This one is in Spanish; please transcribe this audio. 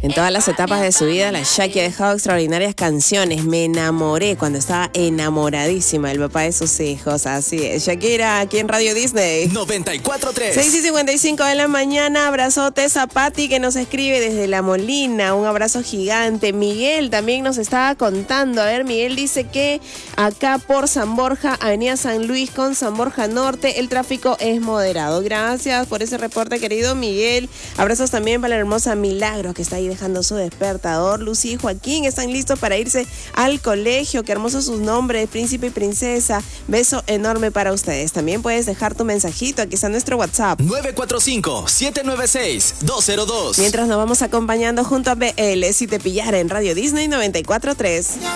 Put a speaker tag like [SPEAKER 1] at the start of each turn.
[SPEAKER 1] En todas las etapas de su vida, la Shakira ha dejado extraordinarias canciones. Me enamoré cuando estaba enamoradísima del papá de sus hijos. Así es. Shakira, aquí en Radio Disney.
[SPEAKER 2] 94.3.
[SPEAKER 1] 6:55 de la mañana. Abrazotes a Patti, que nos escribe desde La Molina. Un abrazo gigante. Miguel también nos estaba contando. A ver, Miguel dice que acá por San Borja, Avenida San Luis con San Borja Norte, el tráfico es moderado. Gracias por ese reporte, querido Miguel. Abrazos también para la hermosa Milagros, que está ahí dejando su despertador. Lucy y Joaquín están listos para irse al colegio. Qué hermosos sus nombres, príncipe y princesa. Beso enorme para ustedes. También puedes dejar tu mensajito. Aquí está nuestro WhatsApp:
[SPEAKER 2] 945-796-202.
[SPEAKER 1] Mientras nos vamos acompañando junto a BL, Si te pillara, en Radio Disney 94.3.